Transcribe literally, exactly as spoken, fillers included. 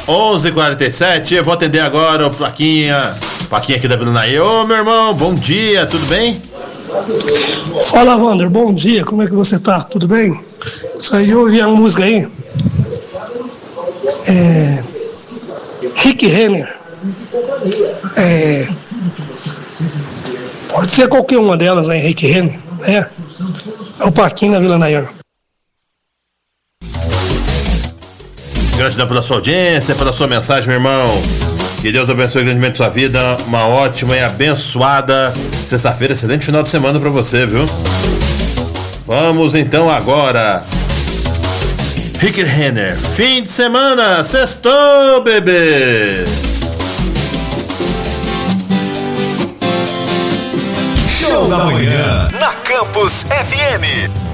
onze e quarenta e sete, eu vou atender agora o Plaquinha. Plaquinha aqui da Vila Nair. Ô, meu irmão, bom dia, tudo bem? Fala, Wander, bom dia, como é que você tá? Tudo bem? Só de ouvir a música aí. É... Rick Renner. É... Pode ser qualquer uma delas, né, Rick Renner. É, é o Plaquinha da Vila Nair. Gratidão pela sua audiência, pela sua mensagem, meu irmão. Que Deus abençoe grandemente sua vida. Uma ótima e abençoada sexta-feira, excelente final de semana pra você, viu? Vamos então agora. Rick Renner, fim de semana, sextou, bebê! Show da manhã na Campus F M.